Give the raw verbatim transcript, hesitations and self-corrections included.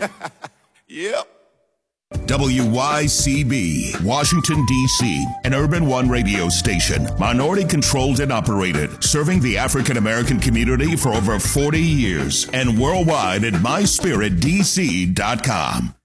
Yep. W Y C B, Washington, D C, an Urban One radio station, minority-controlled and operated, serving the African-American community for over forty years, and worldwide at my spirit d c dot com.